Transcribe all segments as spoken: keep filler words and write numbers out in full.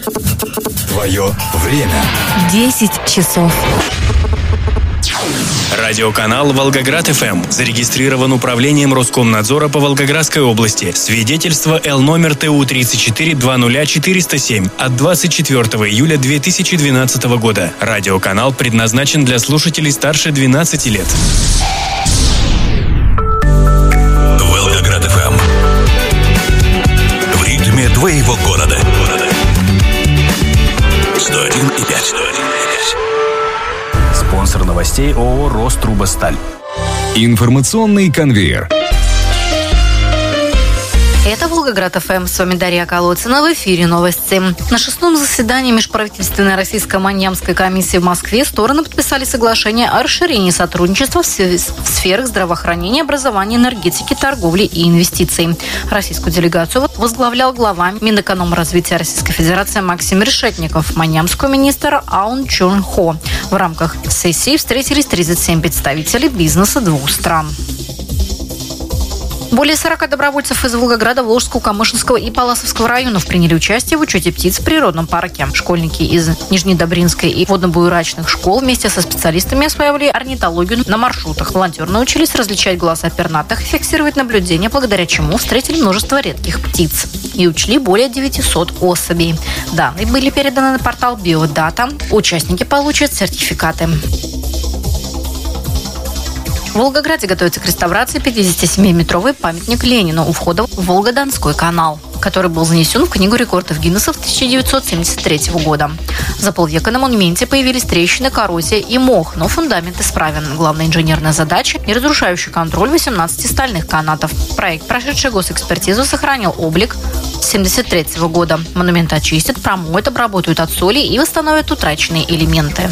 Твое время. десять часов. Радиоканал «Волгоград-ФМ» зарегистрирован управлением Роскомнадзора по Волгоградской области. Свидетельство Л номер Т У тридцать четыре двадцать четыреста семь от двадцать четвёртого июля две тысячи двенадцатого года. Радиоканал предназначен для слушателей старше двенадцати лет. Волгоград-ФМ. В ритме твоего города. сто один и пять. Спонсор новостей ООО «Рострубосталь». Информационный конвейер. Это Волгоград-ФМ. С вами Дарья Колодцина. В эфире новости. На шестом заседании Межправительственной российско-маньямской комиссии в Москве стороны подписали соглашение о расширении сотрудничества в сферах здравоохранения, образования, энергетики, торговли и инвестиций. Российскую делегацию возглавлял глава Минэкономразвития Российской Федерации Максим Решетников, маньямскую министр Аун Чон Хо. В рамках сессии встретились тридцать семь представителей бизнеса двух стран. Более сорока добровольцев из Волгограда, Волжского, Камышинского и Паласовского районов приняли участие в учете птиц в природном парке. Школьники из Нижнедобринской и водно-буерачных школ вместе со специалистами осваивали орнитологию на маршрутах. Волонтеры научились различать голоса пернатых и фиксировать наблюдения, благодаря чему встретили множество редких птиц и учли более девятисот особей. Данные были переданы на портал Биодата. Участники получат сертификаты. В Волгограде готовится к реставрации пятидесятисемиметровый памятник Ленину у входа в Волгодонской канал, который был занесен в Книгу рекордов Гиннесса тысяча девятьсот семьдесят третьего года. За полвека на монументе появились трещины, коррозия и мох, но фундамент исправен. Главная инженерная задача – неразрушающий контроль восемнадцати стальных канатов. Проект, прошедший госэкспертизу, сохранил облик семьдесят третьего года. Монумент очистят, промоют, обработают от соли и восстановят утраченные элементы.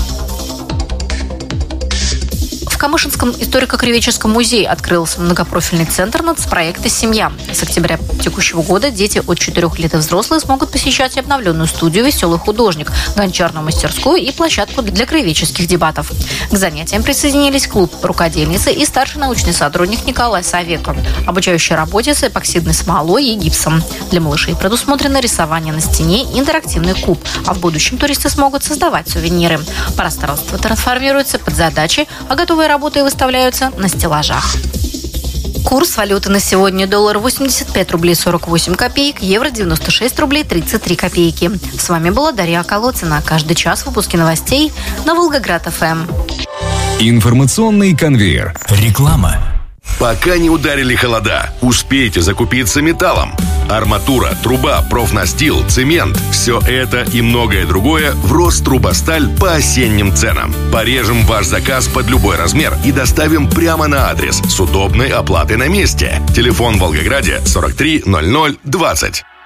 В Камышинском историко-краеведческом музее открылся многопрофильный центр нацпроекта «Семья». С октября текущего года дети от четырёх лет и взрослые смогут посещать обновленную студию «Веселый художник», гончарную мастерскую и площадку для краеведческих дебатов. К занятиям присоединились клуб рукодельницы и старший научный сотрудник Николай Савеко, обучающий работе с эпоксидной смолой и гипсом. Для малышей предусмотрено рисование на стене и интерактивный куб, а в будущем туристы смогут создавать сувениры. Пространство трансформируется под задачи, а готовые работы выставляются на стеллажах. Курс валюты на сегодня: доллар восемьдесят пять рублей сорок восемь копеек, евро девяносто шесть рублей тридцать три копейки. С вами была Дарья Колодцина. Каждый час выпуски новостей на Волгоград-ФМ. Информационный конвейер. Реклама. Пока не ударили холода, успейте закупиться металлом. Арматура, труба, профнастил, цемент – все это и многое другое в Рострубосталь по осенним ценам. Порежем ваш заказ под любой размер и доставим прямо на адрес с удобной оплатой на месте. Телефон в Волгограде сорок три ноль ноль двадцать.